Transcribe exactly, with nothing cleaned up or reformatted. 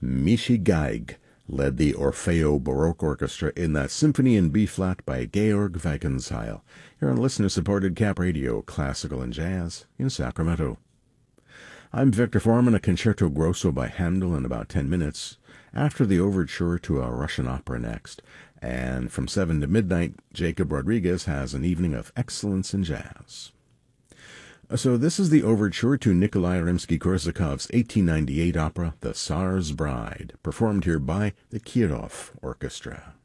Michi Geig led the Orfeo Baroque Orchestra in that Symphony in B-flat by Georg Wagenseil, here on listener-supported Cap Radio, Classical and Jazz in Sacramento. I'm Victor Foreman. A concerto grosso by Handel in about ten minutes, after the overture to a Russian opera next. And from seven to midnight, Jacob Rodriguez has an evening of excellence in jazz. So this is the overture to Nikolai Rimsky-Korsakov's eighteen ninety-eight opera, The Tsar's Bride, performed here by the Kirov Orchestra.